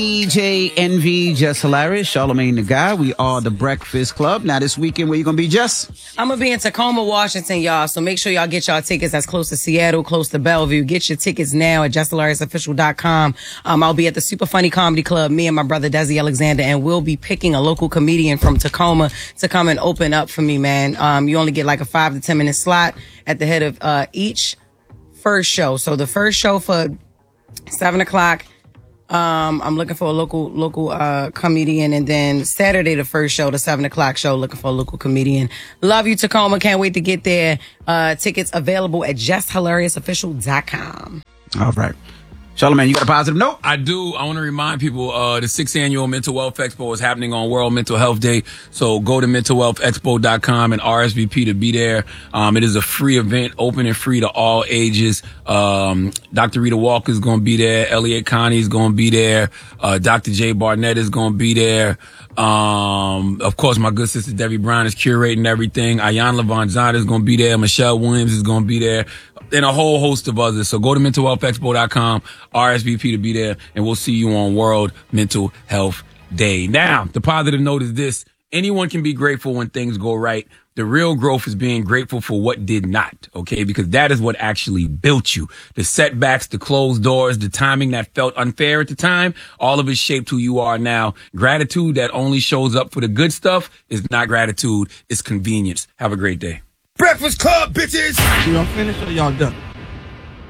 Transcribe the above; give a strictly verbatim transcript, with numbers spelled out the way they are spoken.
D J Envy, Just Hilarious, Charlamagne the Guy. We are the Breakfast Club. Now this weekend, where you gonna be, Jess? I'm gonna be in Tacoma, Washington, y'all. So make sure y'all get y'all tickets. That's close to Seattle, close to Bellevue. Get your tickets now at just hilarious official dot com. Um, I'll be at the Super Funny Comedy Club, me and my brother Desi Alexander, and we'll be picking a local comedian from Tacoma to come and open up for me, man. Um, you only get like a five to ten minute slot at the head of uh, each first show. So the first show for seven o'clock. Um, I'm looking for a local, local, uh, comedian. And then Saturday, the first show, the seven o'clock show, looking for a local comedian. Love you, Tacoma. Can't wait to get there. Uh, tickets available at just hilarious official dot com. All right. Charlamagne, you got a positive note? I do. I want to remind people, uh, the sixth annual Mental Wealth Expo is happening on World Mental Health Day. So go to mental wealth expo dot com and R S V P to be there. Um, it is a free event, open and free to all ages. Um, Doctor Rita Walker is going to be there. Elliot Connie is going to be there. Uh, Doctor Jay Barnett is going to be there. Um, of course, my good sister Debbie Brown is curating everything. Ayan Levanzana is going to be there. Michelle Williams is going to be there. And a whole host of others. So go to mental wealth expo dot com, R S V P to be there, and we'll see you on World Mental Health Day. Now, the positive note is this. Anyone can be grateful when things go right. The real growth is being grateful for what did not, okay? Because that is what actually built you. The setbacks, the closed doors, the timing that felt unfair at the time, all of it shaped who you are now. Gratitude that only shows up for the good stuff is not gratitude, it's convenience. Have a great day. Breakfast Club, bitches! You all finished or y'all done?